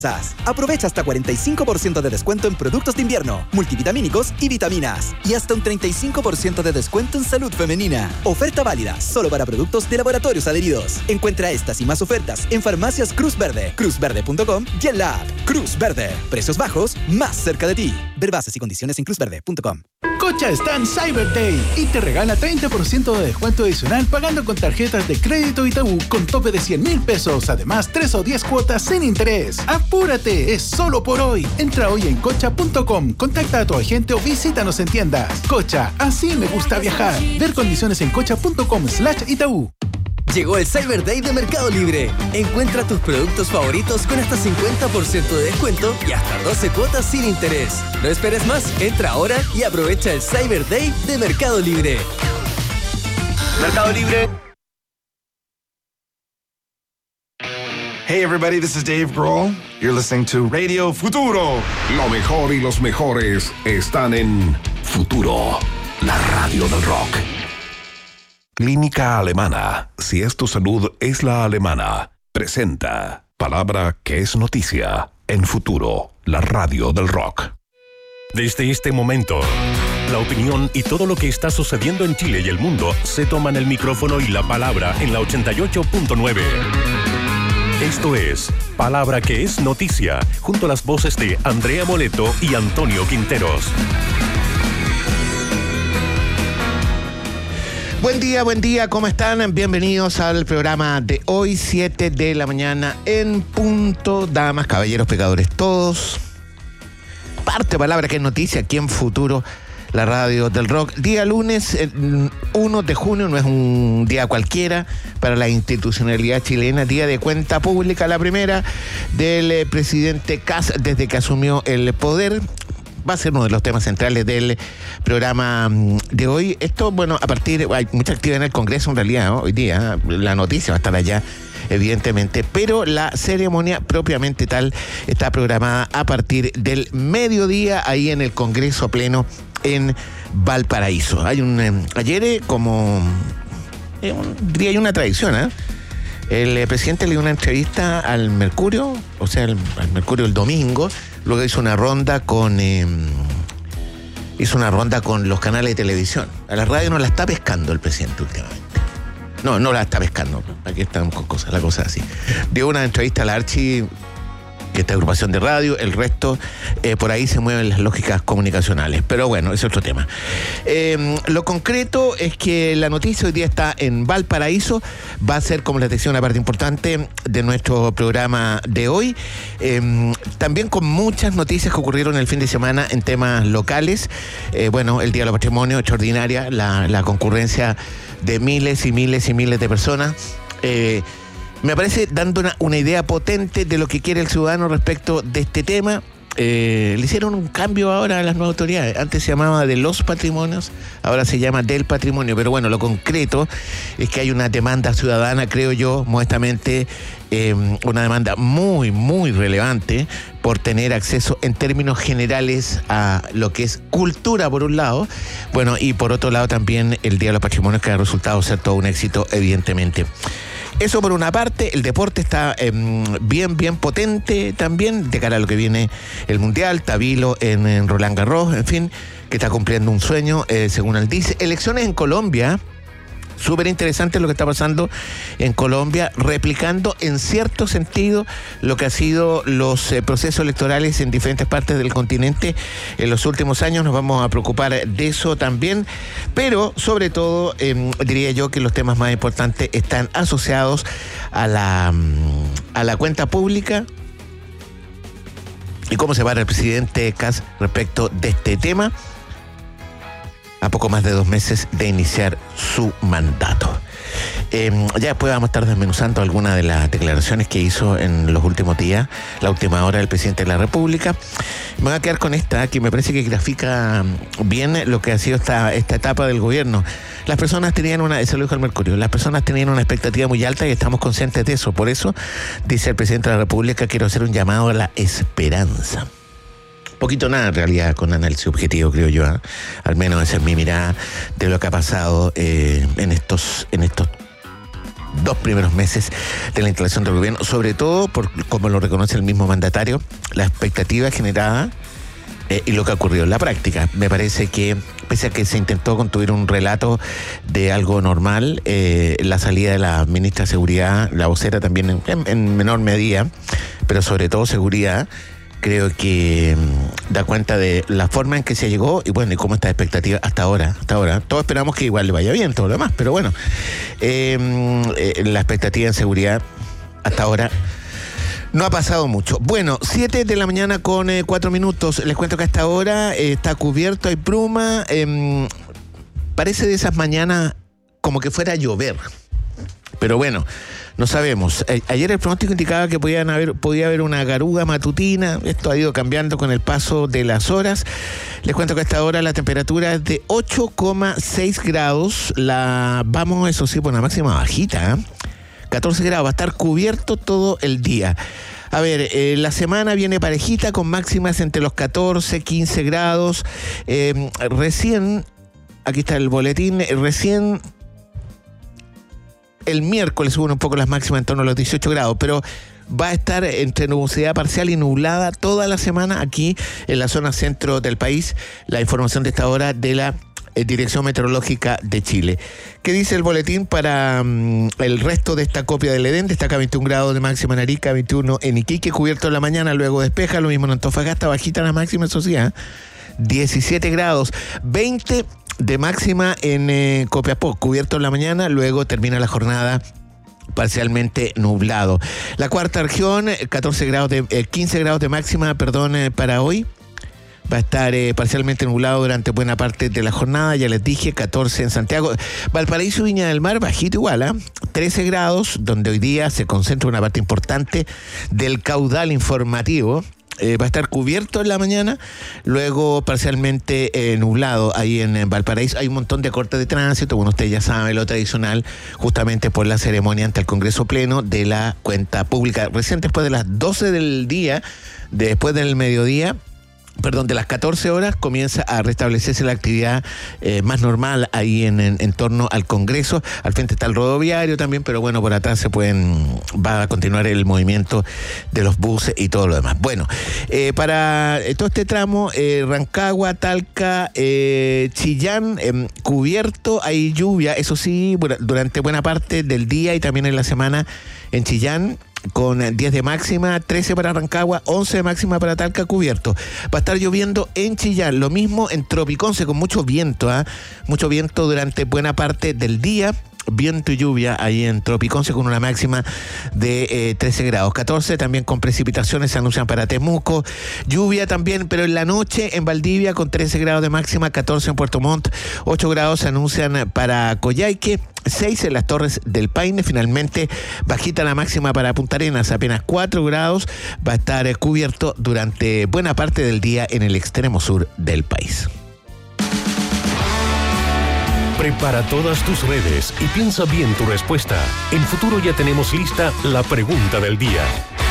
Aprovecha hasta 45% de descuento en productos de invierno, multivitamínicos y vitaminas. Y hasta un 35% de descuento en salud femenina. Oferta válida solo para productos de laboratorios adheridos. Encuentra estas y más ofertas en Farmacias Cruz Verde, cruzverde.com y en la app Cruz Verde. Precios bajos, más cerca de ti. Ver bases y condiciones en cruzverde.com. Cocha está en Cyber Day y te regala 30% de descuento adicional pagando con tarjetas de crédito Itaú con tope de 100,000 pesos. Además, 3 o 10 cuotas sin interés. ¡Apúrate! Es solo por hoy. Entra hoy en cocha.com, contacta a tu agente o visítanos en tiendas. Cocha, así me gusta viajar. Ver condiciones en cocha.com/Itaú. Llegó el Cyber Day de Mercado Libre. Encuentra tus productos favoritos con hasta 50% de descuento y hasta 12 cuotas sin interés. No esperes más, entra ahora y aprovecha el Cyber Day de Mercado Libre. Mercado Libre. Hey everybody, this is Dave Grohl. You're listening to Radio Futuro. Lo mejor y los mejores están en Futuro, la radio del rock. Clínica Alemana. Si es tu salud, es la alemana. Presenta palabra que es noticia en Futuro, la radio del rock. Desde este momento, la opinión y todo lo que está sucediendo en Chile y el mundo se toman el micrófono y la palabra en la 88.9. Esto es Palabra que es noticia, junto a las voces de Andrea Moleto y Antonio Quinteros. Buen día, ¿cómo están? Bienvenidos al programa de hoy, 7 de la mañana en punto. Damas, caballeros, pecadores, todos. Parte palabra que es noticia aquí en Futuro, la radio del rock. Día lunes, 1 de junio, no es un día cualquiera para la institucionalidad chilena. Día de cuenta pública, la primera del presidente Kast desde que asumió el poder. Va a ser uno de los temas centrales del programa de hoy. Esto, bueno, hay mucha actividad en el Congreso en realidad, ¿no? Hoy día, la noticia va a estar allá, evidentemente, pero la ceremonia propiamente tal está programada a partir del mediodía ahí en el Congreso Pleno en Valparaíso. Hay ayer hay una tradición, ¿eh? El presidente le dio una entrevista al Mercurio, al Mercurio el domingo. Luego hizo una ronda con los canales de televisión. A la radio no la está pescando el presidente últimamente. No la está pescando. Aquí estamos con cosas, la cosa así. Dio una entrevista a la Archi, que esta agrupación de radio, el resto, por ahí se mueven las lógicas comunicacionales. Pero bueno, es otro tema. Lo concreto es que la noticia hoy día está en Valparaíso. Va a ser, como les decía, una parte importante de nuestro programa de hoy. También con muchas noticias que ocurrieron el fin de semana en temas locales. El Día de los Patrimonios, extraordinaria, la concurrencia de miles y miles y miles de personas. Me parece dando una idea potente de lo que quiere el ciudadano respecto de este tema. Le hicieron un cambio ahora a las nuevas autoridades. Antes se llamaba de los patrimonios, ahora se llama del patrimonio. Pero bueno, lo concreto es que hay una demanda ciudadana, creo yo, modestamente, una demanda muy, muy relevante por tener acceso en términos generales a lo que es cultura, por un lado. Bueno, y por otro lado también el Día de los Patrimonios, que ha resultado ser todo un éxito, evidentemente. Eso por una parte. El deporte está bien potente también de cara a lo que viene el Mundial. Tabilo en Roland Garros, en fin, que está cumpliendo un sueño, según él dice. Elecciones en Colombia. Súper interesante lo que está pasando en Colombia, replicando en cierto sentido lo que ha sido los procesos electorales en diferentes partes del continente en los últimos años. Nos vamos a preocupar de eso también, pero sobre todo diría yo que los temas más importantes están asociados a la cuenta pública y cómo se va el presidente Kast respecto de este tema, a poco más de 2 meses de iniciar su mandato. Ya después vamos a estar desmenuzando algunas de las declaraciones que hizo en los últimos días, la última hora del presidente de la República. Me voy a quedar con esta, que me parece que grafica bien lo que ha sido esta etapa del gobierno. Las personas tenían se lo dijo el Mercurio, las personas tenían una expectativa muy alta y estamos conscientes de eso. Por eso, dice el presidente de la República, quiero hacer un llamado a la esperanza. Poquito nada en realidad con análisis objetivo, creo yo, ¿eh? Al menos esa es mi mirada de lo que ha pasado en estos 2 primeros meses de la instalación del gobierno, sobre todo por, como lo reconoce el mismo mandatario, la expectativa generada y lo que ocurrió en la práctica. Me parece que, pese a que se intentó construir un relato de algo normal, la salida de la ministra de Seguridad, la vocera también en menor medida, pero sobre todo seguridad, creo que da cuenta de la forma en que se llegó y bueno, y cómo está la expectativa hasta ahora. Todos esperamos que igual le vaya bien todo lo demás, pero bueno, la expectativa en seguridad hasta ahora no ha pasado mucho. Bueno, 7 de la mañana con 4 minutos. Les cuento que hasta ahora está cubierto, hay bruma. Parece de esas mañanas como que fuera a llover. Pero bueno, no sabemos. Ayer el pronóstico indicaba que podía haber una garuga matutina. Esto ha ido cambiando con el paso de las horas. Les cuento que hasta ahora la temperatura es de 8,6 grados. Vamos, eso sí, por una máxima bajita, 14 grados. Va a estar cubierto todo el día. A ver, la semana viene parejita con máximas entre los 14, 15 grados. Recién, aquí está el boletín, recién el miércoles suben un poco las máximas en torno a los 18 grados, pero va a estar entre nubosidad parcial y nublada toda la semana aquí en la zona centro del país. La información de esta hora de la Dirección Meteorológica de Chile. ¿Qué dice el boletín para el resto de esta copia del Edén? Destaca 21 grados de máxima en Arica, 21 en Iquique, cubierto en la mañana, luego despeja, lo mismo en Antofagasta, bajita la máxima, eso sí, 17 grados, 20 de máxima en Copiapó, cubierto en la mañana, luego termina la jornada parcialmente nublado. La cuarta región, 15 grados de máxima, para hoy. Va a estar parcialmente nublado durante buena parte de la jornada, ya les dije, 14 en Santiago. Valparaíso, Viña del Mar, bajito igual, 13 grados, donde hoy día se concentra una parte importante del caudal informativo. Va a estar cubierto en la mañana, luego parcialmente nublado ahí en Valparaíso. Hay un montón de cortes de tránsito, bueno, usted ya sabe, lo tradicional, justamente por la ceremonia ante el Congreso Pleno de la Cuenta Pública. Recién después de las 12 del día, después del mediodía, de las 14 horas comienza a restablecerse la actividad más normal ahí en torno al Congreso. Al frente está el rodoviario también, pero bueno, por atrás va a continuar el movimiento de los buses y todo lo demás. Bueno, para todo este tramo, Rancagua, Talca, Chillán, cubierto, hay lluvia, eso sí, durante buena parte del día y también en la semana en Chillán, con 10 de máxima, 13 para Rancagua, 11 de máxima para Talca, cubierto. Va a estar lloviendo en Chillán, lo mismo en Tropiconce, con mucho viento, mucho viento durante buena parte del día. Viento y lluvia ahí en Tropiconce con una máxima de 13 grados. 14 también con precipitaciones se anuncian para Temuco. Lluvia también, pero en la noche en Valdivia con 13 grados de máxima, 14 en Puerto Montt, 8 grados se anuncian para Coyhaique, 6 en las Torres del Paine. Finalmente bajita la máxima para Punta Arenas, apenas 4 grados. Va a estar cubierto durante buena parte del día en el extremo sur del país. Prepara todas tus redes y piensa bien tu respuesta. En Futuro ya tenemos lista la pregunta del día.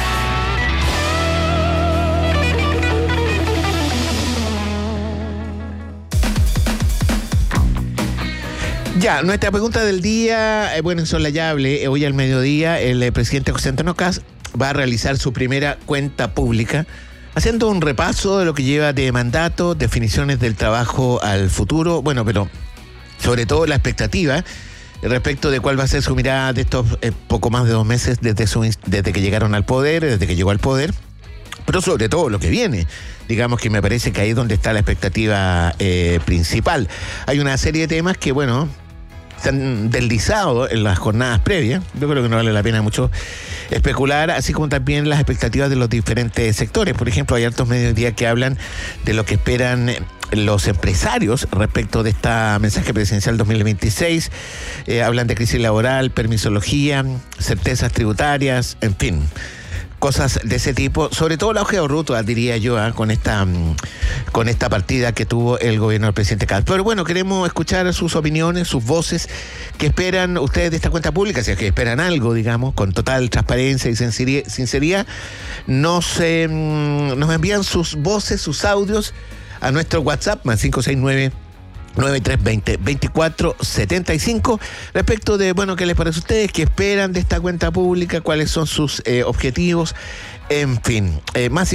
Ya, nuestra pregunta del día, insoslayable. Hoy al mediodía el presidente José Antonio Kast va a realizar su primera cuenta pública, haciendo un repaso de lo que lleva de mandato, definiciones del trabajo al futuro, pero sobre todo la expectativa respecto de cuál va a ser su mirada de estos poco más de 2 meses desde que llegaron al poder, desde que llegó al poder, pero sobre todo lo que viene. Digamos que me parece que ahí es donde está la expectativa principal. Hay una serie de temas que, se han deslizado en las jornadas previas. Yo creo que no vale la pena mucho especular, así como también las expectativas de los diferentes sectores. Por ejemplo, hay hartos medios de día que hablan de lo que esperan los empresarios respecto de esta mensaje presidencial 2026. Hablan de crisis laboral, permisología, certezas tributarias, en fin, cosas de ese tipo, sobre todo la hoja de ruta, diría yo, con esta partida que tuvo el gobierno del presidente Kast. Pero queremos escuchar sus opiniones, sus voces. ¿Qué esperan ustedes de esta cuenta pública? Si es que esperan algo, digamos, con total transparencia y sinceridad, nos envían sus voces, sus audios a nuestro WhatsApp, más 9320-2475. Respecto de, bueno, ¿qué les parece a ustedes? ¿Qué esperan de esta cuenta pública? ¿Cuáles son sus objetivos? En fin, más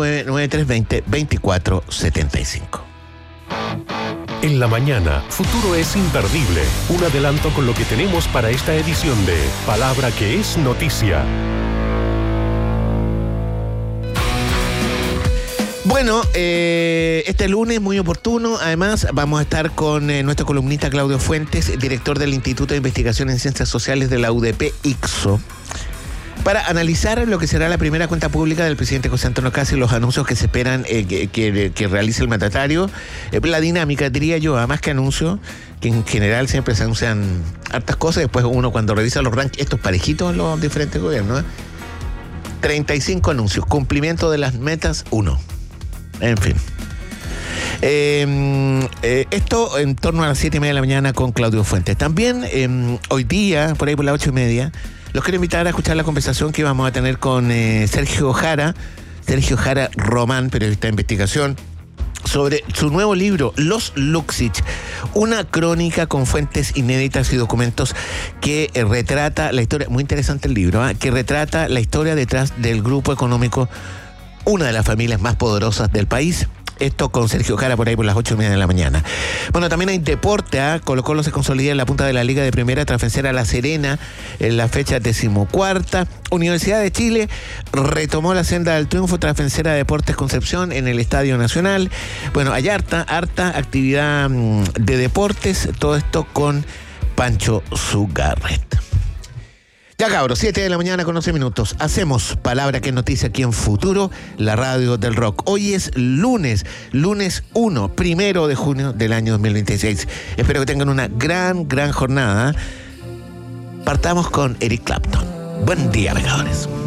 569-9320-2475. En la mañana, Futuro es imperdible. Un adelanto con lo que tenemos para esta edición de Palabra que es Noticia. Bueno, este lunes muy oportuno. Además, vamos a estar con nuestro columnista Claudio Fuentes, director del Instituto de Investigación en Ciencias Sociales de la UDP ICSO, para analizar lo que será la primera cuenta pública del presidente José Antonio Kast y los anuncios que se esperan que realice el mandatario. La dinámica, diría yo, más que anuncios, que en general siempre se anuncian hartas cosas. Después uno, cuando revisa los rankings, estos parejitos en los diferentes gobiernos, 35 anuncios, cumplimiento de las metas, 1. En fin. Esto en torno a las 7:30 de la mañana con Claudio Fuentes. También hoy día, por ahí por las 8:30, los quiero invitar a escuchar la conversación que vamos a tener con Sergio Jara Román, periodista de investigación, sobre su nuevo libro, Los Luxich, una crónica con fuentes inéditas y documentos que retrata la historia, muy interesante el libro, que retrata la historia detrás del grupo económico, una de las familias más poderosas del país. Esto con Sergio Jara por ahí por las 8:30 de la mañana. Bueno, también hay deporte. Colo-Colo se consolida en la punta de la Liga de Primera tras vencer a La Serena en la fecha 14ª. Universidad de Chile retomó la senda del triunfo tras vencer a Deportes Concepción en el Estadio Nacional. Bueno, hay harta actividad de deportes. Todo esto con Pancho Zugarret. Ya cabros, 7 de la mañana con 11 minutos. Hacemos Palabra que es Noticia aquí en Futuro, la radio del rock. Hoy es lunes 1 de junio del año 2026. Espero que tengan una gran jornada. Partamos con Eric Clapton. Buen día, pecadores.